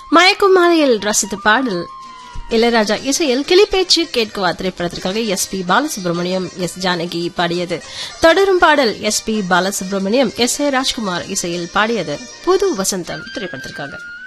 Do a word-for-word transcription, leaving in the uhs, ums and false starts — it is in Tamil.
மயக்கும் மாலையில் ரசித்த பாடல் இளையராஜா இசையில் கிளிப்பேச்சு கேட்குவா திரைப்படத்திற்காக S B Balasubramaniam S Janaki பாடியது. தொடரும் பாடல் S B Balasubramaniam S A Rajkumar இசையில் பாடியது புது வசந்தம் திரைப்படத்திற்காக.